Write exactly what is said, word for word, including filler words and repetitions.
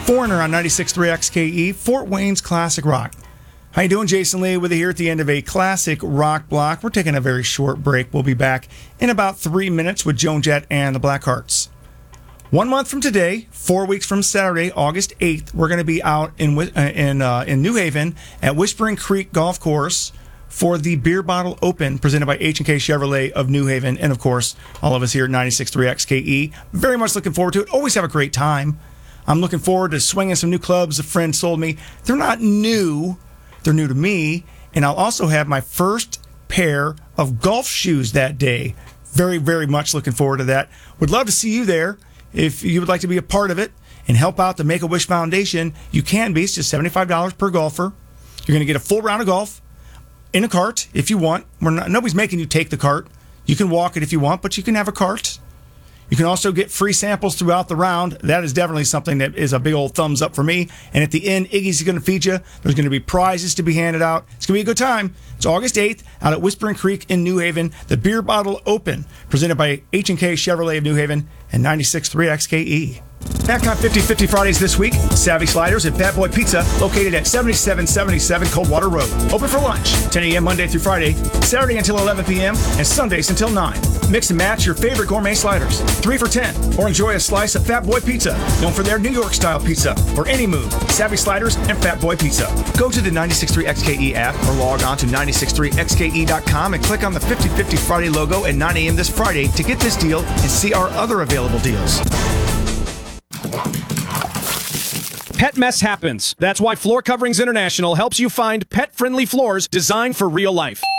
Foreigner on ninety-six point three X K E, Fort Wayne's Classic Rock. How you doing? Jason Lee with you here at the end of a classic rock block. We're taking a very short break. We'll be back in about three minutes with Joan Jett and the Blackhearts. One month from today, four weeks from Saturday, August eighth, we're going to be out in in uh, in New Haven at Whispering Creek Golf Course for the Beer Bottle Open presented by H and K Chevrolet of New Haven. And, of course, all of us here at ninety-six point three X K E. Very much looking forward to it. Always have a great time. I'm looking forward to swinging some new clubs a friend sold me. They're not new. They're new to me. And I'll also have my first pair of golf shoes that day. Very, very much looking forward to that. Would love to see you there. If you would like to be a part of it and help out the Make-A-Wish Foundation, you can be. It's just seventy-five dollars per golfer. You're going to get a full round of golf in a cart if you want. We're not, nobody's making you take the cart. You can walk it if you want, but you can have a cart. You can also get free samples throughout the round. That is definitely something that is a big old thumbs up for me. And at the end, Iggy's going to feed you. There's going to be prizes to be handed out. It's going to be a good time. It's August eighth out at Whispering Creek in New Haven. The Beer Bottle Open, presented by H and K Chevrolet of New Haven and ninety-six point three X K E. Back on fifty fifty Fridays this week, Savvy Sliders at Fat Boy Pizza, located at seventy-seven seventy-seven Coldwater Road. Open for lunch, ten a.m. Monday through Friday, Saturday until eleven p.m., and Sundays until nine. Mix and match your favorite gourmet sliders, three for ten, or enjoy a slice of Fat Boy Pizza, known for their New York-style pizza, for any mood. Savvy Sliders and Fat Boy Pizza. Go to the ninety-six point three X K E app or log on to ninety-six point three X K E dot com and click on the fifty fifty Friday logo at nine a.m. this Friday to get this deal and see our other available deals. Pet mess happens. That's why Floor Coverings International helps you find pet-friendly floors designed for real life.